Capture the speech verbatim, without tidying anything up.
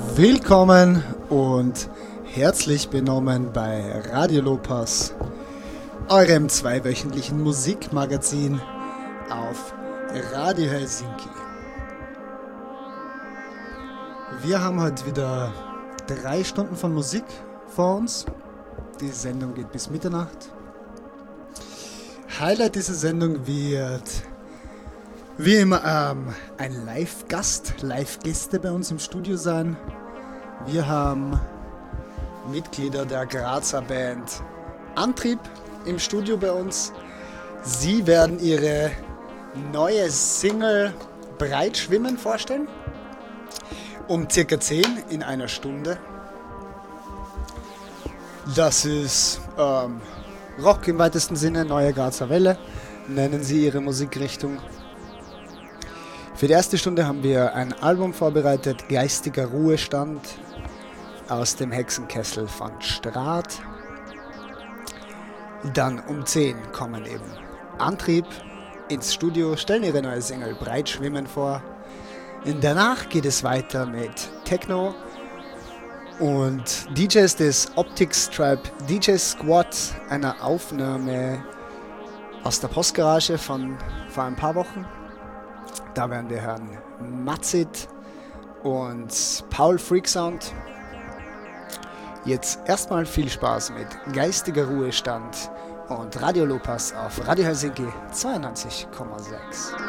Willkommen und herzlich benommen bei Radio Lopas, eurem zweiwöchentlichen Musikmagazin auf Radio Helsinki. Wir haben heute wieder drei Stunden von Musik vor uns. Die Sendung geht bis Mitternacht. Highlight dieser Sendung wird wie immer ähm, ein Live-Gast, Live-Gäste bei uns im Studio sein. Wir haben Mitglieder der Grazer Band Antrieb im Studio bei uns. Sie werden ihre neue Single Breit schwimmen vorstellen. Um circa zehn in einer Stunde. Das ist ähm, Rock im weitesten Sinne, neue Grazer Welle, nennen sie ihre Musikrichtung. Für die erste Stunde haben wir ein Album vorbereitet, Geistiger Ruhestand aus dem Hexenkessel von Straat. Dann um zehn kommen eben Antrieb ins Studio, stellen ihre neue Single Breit schwimmen vor. Danach geht es weiter mit Techno und D Js des Optics Tribe D J Squad, einer Aufnahme aus der Postgarage von vor ein paar Wochen. Da werden wir hören Matzit und Paul Freaksound. Jetzt erstmal viel Spaß mit Geistiger Ruhestand und Radio Lopas auf Radio Helsinki zweiundneunzig Komma sechs.